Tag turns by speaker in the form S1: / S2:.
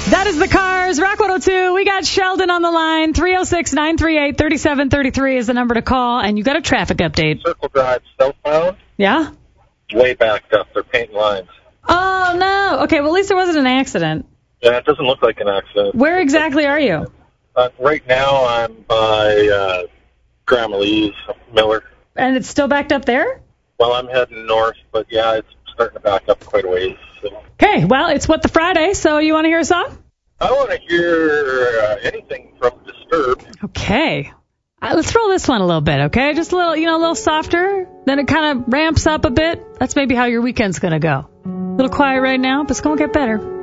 S1: That is the Cars, Rock 102. We got Sheldon on the line. 306-938-3733 is the number to call, and you got a traffic update.
S2: Circle Drive southbound.
S1: Yeah?
S2: Way backed up. They're painting lines.
S1: Oh, no. Okay, well, at least there wasn't an accident.
S2: Yeah, it doesn't look like an accident.
S1: Where exactly are you?
S2: Right now I'm by Grandma Lee's, Miller.
S1: And it's still backed up there?
S2: Well, I'm heading north, but yeah, it's starting to back up quite a ways. So.
S1: Okay, well, it's What the Friday, so you want to hear a song?
S2: I want to hear anything from Disturbed.
S1: Okay. Let's roll this one a little bit, okay? Just a little, a little softer. Then it kind of ramps up a bit. That's maybe how your weekend's going to go. A little quiet right now, but it's going to get better.